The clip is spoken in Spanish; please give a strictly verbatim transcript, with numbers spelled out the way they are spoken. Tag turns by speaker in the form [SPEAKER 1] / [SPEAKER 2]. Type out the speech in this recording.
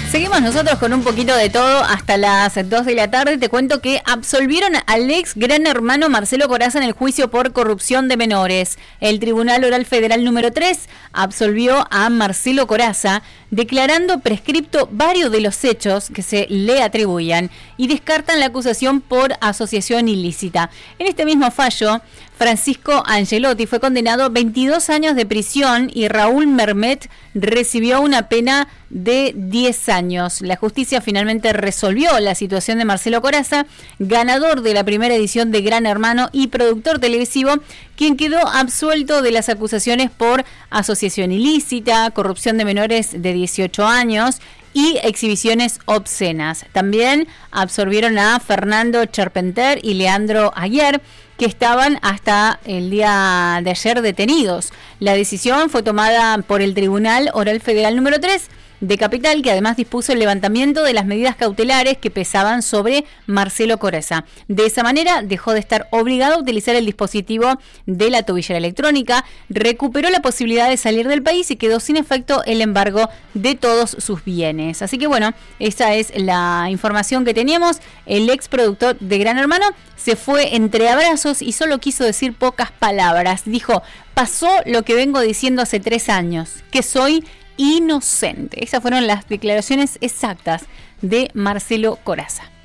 [SPEAKER 1] Seguimos nosotros con un poquito de todo hasta las dos de la tarde. Te cuento que absolvieron al ex gran hermano Marcelo Corazza en el juicio por corrupción de menores. El Tribunal Oral Federal número tres absolvió a Marcelo Corazza, declarando prescripto varios de los hechos que se le atribuían y descartan la acusación por asociación ilícita. En este mismo fallo, Francisco Angelotti fue condenado a veintidós años de prisión y Raúl Mermet recibió una pena de diez años. La justicia finalmente resolvió la situación de Marcelo Corazza, ganador de la primera edición de Gran Hermano y productor televisivo, quien quedó absuelto de las acusaciones por asociación ilícita, corrupción de menores de dieciocho años y exhibiciones obscenas. También absolvieron a Fernando Charpenter y Leandro Aguiar, que estaban hasta el día de ayer detenidos. La decisión fue tomada por el Tribunal Oral Federal número tres de Capital, que además dispuso el levantamiento de las medidas cautelares que pesaban sobre Marcelo Corazza. De esa manera dejó de estar obligado a utilizar el dispositivo de la tobillera electrónica, recuperó la posibilidad de salir del país y quedó sin efecto el embargo de todos sus bienes. Así que bueno, esa es la información que teníamos. El ex productor de Gran Hermano se fue entre abrazos y solo quiso decir pocas palabras. Dijo: pasó lo que vengo diciendo hace tres años, que soy inocente. Esas fueron las declaraciones exactas de Marcelo Corazza.